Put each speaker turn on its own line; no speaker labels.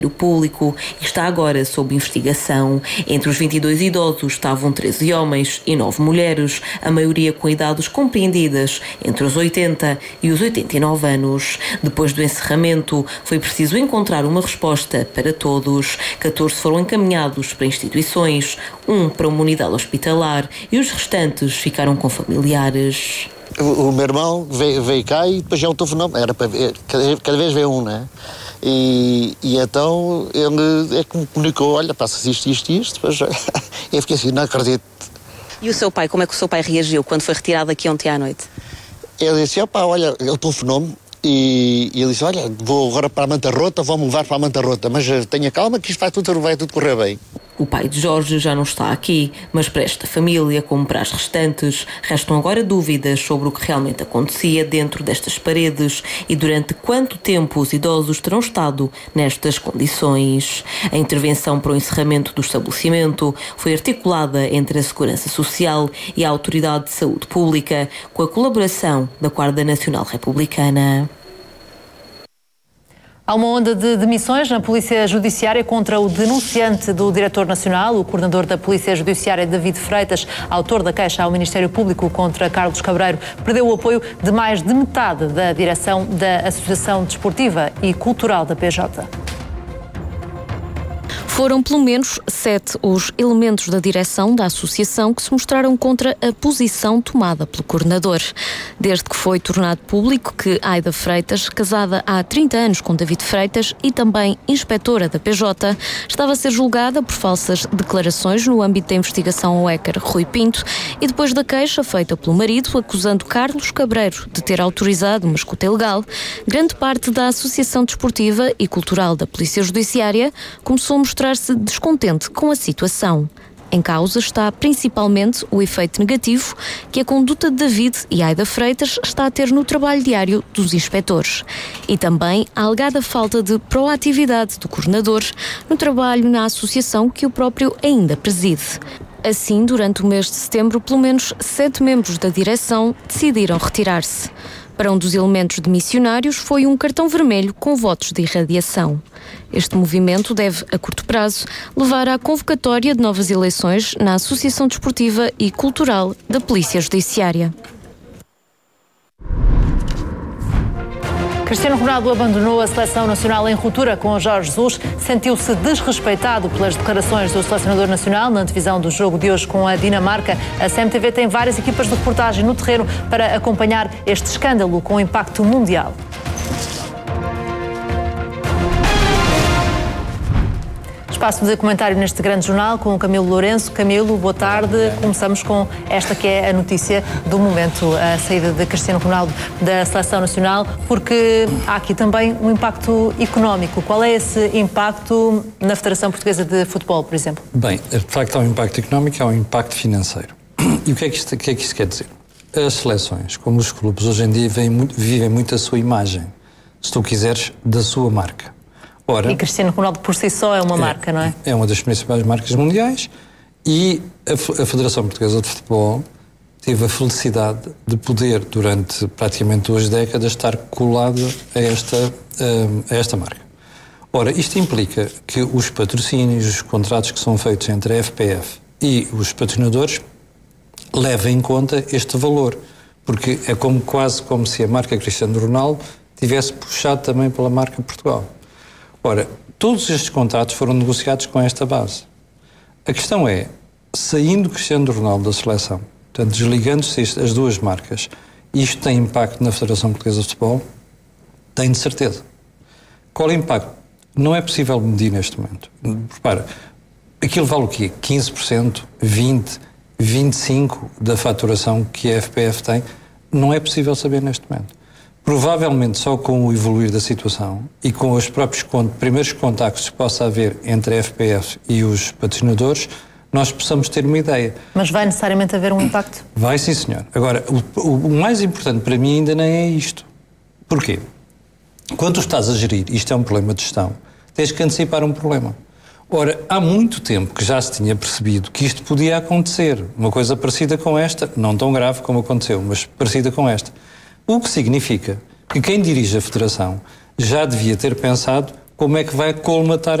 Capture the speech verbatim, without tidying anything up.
público e está agora sob investigação. Entre os vinte e dois idosos estavam treze homens e nove mulheres, a maioria com idades compreendidas entre os oitenta e os oitenta e nove anos. Depois do encerramento, foi preciso encontrar uma resposta para todos. catorze foram encaminhados para instituições, um para uma unidade hospitalar e os restantes ficaram com familiares.
O, o meu irmão veio, veio cá e depois já o telefonou. Era para ver, cada, cada vez veio um, né? E, e então ele é que me comunicou, olha, passa isto, isto e isto, depois eu fiquei assim, não acredito.
E o seu pai, como é que o seu pai reagiu quando foi retirado aqui ontem à noite?
Ele disse, opá, olha, ele telefonou-me e, e ele disse, olha, vou agora para a Manta Rota, vão-me levar para a Manta Rota, mas tenha calma que isto vai tudo, vai tudo correr bem.
O pai de Jorge já não está aqui, mas para esta família, como para as restantes, restam agora dúvidas sobre o que realmente acontecia dentro destas paredes e durante quanto tempo os idosos terão estado nestas condições. A intervenção para o encerramento do estabelecimento foi articulada entre a Segurança Social e a Autoridade de Saúde Pública, com a colaboração da Guarda Nacional Republicana.
Há uma onda de demissões na Polícia Judiciária contra o denunciante do Diretor Nacional, o coordenador da Polícia Judiciária, David Freitas, autor da queixa ao Ministério Público contra Carlos Cabreiro, perdeu o apoio de mais de metade da direção da Associação Desportiva e Cultural da P J.
Foram pelo menos sete os elementos da direção da associação que se mostraram contra a posição tomada pelo coordenador. Desde que foi tornado público que Aida Freitas, casada há trinta anos com David Freitas e também inspetora da P J, estava a ser julgada por falsas declarações no âmbito da investigação ao hacker Rui Pinto e depois da queixa feita pelo marido acusando Carlos Cabreiro de ter autorizado uma escuta ilegal, grande parte da Associação Desportiva e Cultural da Polícia Judiciária começou a mostrar se descontente com a situação. Em causa está principalmente o efeito negativo que a conduta de David e Aida Freitas está a ter no trabalho diário dos inspectores e também a alegada falta de proatividade do coordenador no trabalho na associação que o próprio ainda preside. Assim, durante o mês de setembro, pelo menos sete membros da direção decidiram retirar-se. Para um dos elementos demissionários foi um cartão vermelho com votos de irradiação. Este movimento deve, a curto prazo, levar à convocatória de novas eleições na Associação Desportiva e Cultural da Polícia Judiciária.
Cristiano Ronaldo abandonou a Seleção Nacional em ruptura com Jorge Jesus, sentiu-se desrespeitado pelas declarações do selecionador nacional na antevisão do jogo de hoje com a Dinamarca. A C M T V tem várias equipas de reportagem no terreno para acompanhar este escândalo com impacto mundial. Espaço de comentário neste grande jornal com o Camilo Lourenço. Camilo, boa tarde. Começamos com esta que é a notícia do momento, a saída de Cristiano Ronaldo da Seleção Nacional, porque há aqui também um impacto económico. Qual é esse impacto na Federação Portuguesa de Futebol, por exemplo?
Bem, de facto há um impacto económico, há um impacto financeiro. E o que é que isto, o que é que isto quer dizer? As seleções, como os clubes, hoje em dia vivem muito, vivem muito a sua imagem, se tu quiseres, da sua marca. Ora,
e Cristiano Ronaldo por si só é uma é, marca, não é?
É uma das principais marcas mundiais e a, a Federação Portuguesa de Futebol teve a felicidade de poder, durante praticamente duas décadas, estar colado a esta, a esta marca. Ora, isto implica que os patrocínios, os contratos que são feitos entre a F P F e os patrocinadores levem em conta este valor, porque é como, quase como se a marca Cristiano Ronaldo tivesse puxado também pela marca Portugal. Ora, todos estes contratos foram negociados com esta base. A questão é, saindo Cristiano Ronaldo da seleção, portanto, desligando-se as duas marcas, isto tem impacto na Federação Portuguesa de Futebol? Tem de certeza. Qual é o impacto? Não é possível medir neste momento. Repara, aquilo vale o quê? quinze por cento, vinte por cento, vinte e cinco por cento da faturação que a F P F tem? Não é possível saber neste momento. Provavelmente só com o evoluir da situação e com os próprios primeiros contactos que possa haver entre a F P F e os patrocinadores, nós possamos ter uma ideia.
Mas vai necessariamente haver um impacto?
Vai, sim, senhor. Agora, o, o mais importante para mim ainda nem é isto. Porquê? Quando tu estás a gerir, isto é um problema de gestão, tens que antecipar um problema. Ora, há muito tempo que já se tinha percebido que isto podia acontecer. Uma coisa parecida com esta, não tão grave como aconteceu, mas parecida com esta. O que significa que quem dirige a Federação já devia ter pensado como é que vai colmatar